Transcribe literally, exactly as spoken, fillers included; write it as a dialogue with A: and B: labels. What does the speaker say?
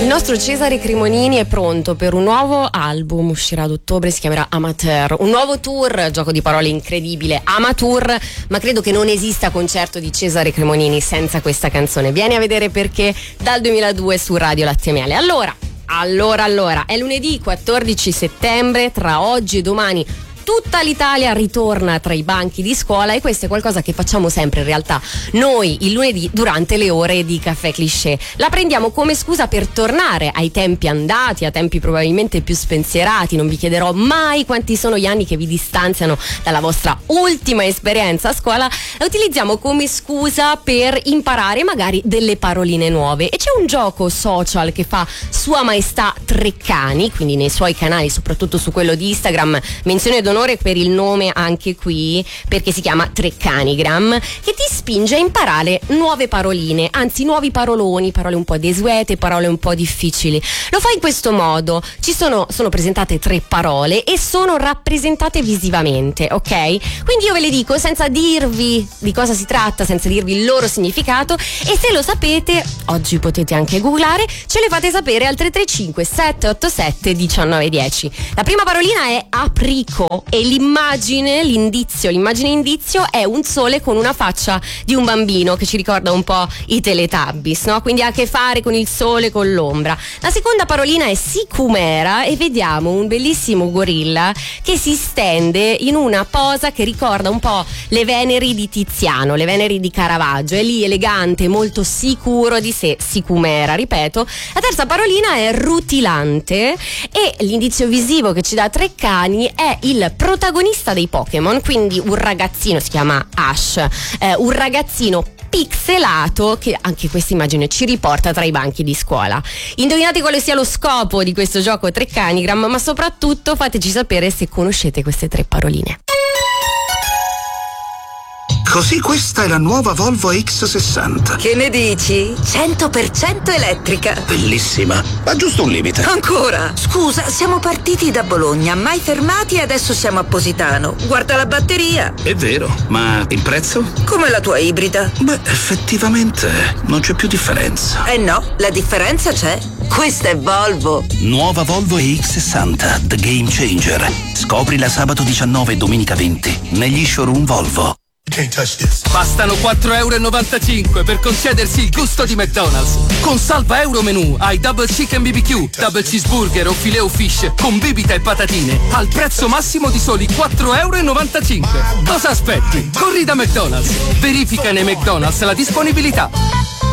A: nostro Cesare Cremonini è pronto per un nuovo album, uscirà ad ottobre, si chiamerà Amateur, un nuovo tour, gioco di parole incredibile, Amateur, ma credo che non esista concerto di Cesare Cremonini senza questa canzone. Vieni a vedere perché dal duemiladue su Radio Latte e Miele. Allora, allora, allora, è lunedì quattordici settembre, tra oggi e domani tutta l'Italia ritorna tra i banchi di scuola e questo è qualcosa che facciamo sempre in realtà noi il lunedì durante le ore di Caffè Cliché. La prendiamo come scusa per tornare ai tempi andati, a tempi probabilmente più spensierati. Non vi chiederò mai quanti sono gli anni che vi distanziano dalla vostra ultima esperienza a scuola. La utilizziamo come scusa per imparare magari delle paroline nuove e c'è un gioco social che fa Sua Maestà Treccani, quindi nei suoi canali, soprattutto su quello di Instagram, menzione d'onore per il nome anche qui, perché si chiama Treccanigram, che ti spinge a imparare nuove paroline, anzi nuovi paroloni, parole un po' desuete, parole un po' difficili. Lo fa in questo modo: ci sono, sono presentate tre parole e sono rappresentate visivamente, ok? Quindi io ve le dico senza dirvi di cosa si tratta, senza dirvi il loro significato, e se lo sapete, oggi potete anche googlare, ce le fate sapere al tre tre cinque sette otto sette uno nove uno zero. La prima parolina è aprico e l'immagine, l'indizio, l'immagine indizio è un sole con una faccia di un bambino che ci ricorda un po' i Teletubbies, no? Quindi ha a che fare con il sole, con l'ombra. La seconda parolina è sicumera e vediamo un bellissimo gorilla che si stende in una posa che ricorda un po' le Veneri di Tiziano, le Veneri di Caravaggio. È lì elegante, molto sicuro di sé, sicumera, ripeto. La terza parolina è rutilante e l'indizio visivo che ci dà Treccani è il protagonista dei Pokémon, quindi un ragazzino, si chiama Ash, eh, un ragazzino pixelato che anche questa immagine ci riporta tra i banchi di scuola. Indovinate quale sia lo scopo di questo gioco Treccanigram, ma soprattutto fateci sapere se conoscete queste tre paroline.
B: Così questa è la nuova Volvo X sessanta.
C: Che ne dici? cento per cento elettrica.
B: Bellissima, ma giusto un limite.
C: Ancora? Scusa, siamo partiti da Bologna, mai fermati e adesso siamo a Positano. Guarda la batteria.
B: È vero, ma il prezzo?
C: Come la tua ibrida.
B: Beh, effettivamente non c'è più differenza.
C: Eh no, la differenza c'è. Questa è Volvo.
B: Nuova Volvo E X sessanta, The Game Changer. Scoprila sabato diciannove e domenica venti negli showroom Volvo.
D: Bastano quattro e novantacinque euro per concedersi il gusto di McDonald's. Con Salva Euro Menù hai Double Chicken B B Q, Double Cheeseburger o Filet o Fish con bibita e patatine al prezzo massimo di soli quattro e novantacinque euro. Cosa aspetti? Corri da McDonald's. Verifica nei McDonald's la disponibilità.